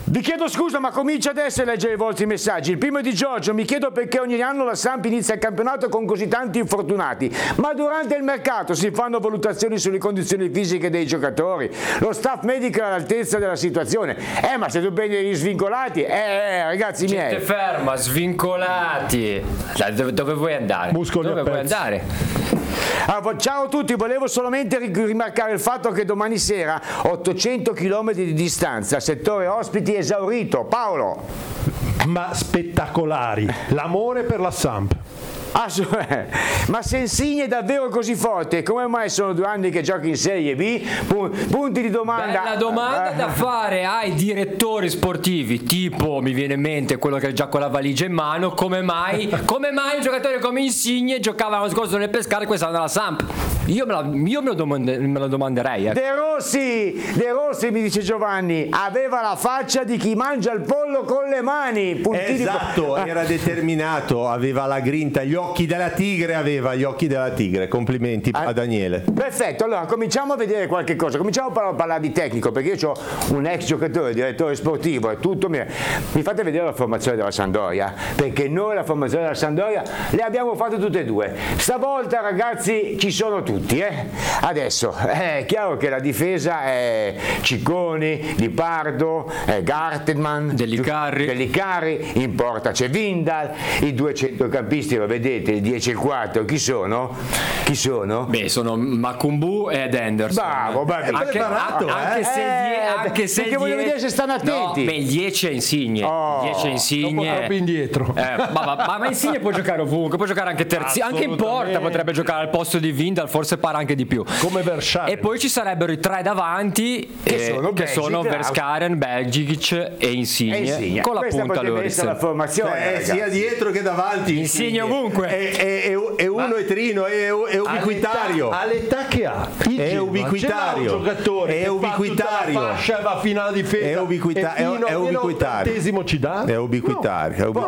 Vi chiedo scusa, ma comincia adesso a leggere i vostri messaggi. Il primo è di Giorgio: mi chiedo perché ogni anno la Samp inizia il campionato con così tanti infortunati, ma durante il mercato si fanno valutazioni sulle condizioni fisiche dei giocatori, lo staff medico è all'altezza della situazione. Ma se tu prendi gli svincolati, ragazzi miei. Gente ferma, svincolati. Dove vuoi andare? Muscoli dove a vuoi pezzi. andare? Ciao a tutti, volevo solamente rimarcare il fatto che domani sera 800 km di distanza, settore ospiti esaurito. Paolo. Ma spettacolari, l'amore per la Samp. Ma se Insigne è davvero così forte, come mai sono 2 anni che giochi in Serie B? Punti di domanda. Bella domanda da fare ai direttori sportivi, tipo mi viene in mente quello che è già con la valigia in mano, come mai un giocatore come Insigne giocava l'anno scorso nel Pescara e quest'anno alla Samp? Io me lo domanderei. De Rossi, mi dice Giovanni, aveva la faccia di chi mangia il pollo con le mani. Esatto, era determinato, aveva la grinta, gli occhi della tigre, complimenti a Daniele. Perfetto, allora cominciamo a vedere qualche cosa, cominciamo a parlare di tecnico, perché io ho un ex giocatore, direttore sportivo, e tutto mi fate vedere la formazione della Sampdoria, perché noi la formazione della Sampdoria le abbiamo fatte tutte e due, stavolta ragazzi ci sono tutti, adesso è chiaro che la difesa è Cicconi, Di Pardo, Gartenman, Dellicarri, in porta c'è Vindal, i 2 centrocampisti lo vedete, il 10 e il 4, chi sono? Beh, sono Macumbu ed Henderson. Bravo, anche se perché voglio vedere se stanno attenti. No, il 10 è Insigne. 10 è Insigne. Troppo indietro. Ma Insigne può giocare ovunque, può giocare anche terzi, anche in porta potrebbe giocare al posto di Vindal, forse para anche di più. Come Verscharen. E poi ci sarebbero i 3 davanti che sono Verscharen, Belgic e Insigne. Con la questa punta potrebbe essere la Loris. formazione, Sia dietro che davanti. Insigne ovunque. È uno e trino, è ubiquitario. All'età che ha, È ubiquitario. Un giocatore È ubiquitario. fascia va fino alla difesa. È ubiquitario. Ci dà? È ubiquitario.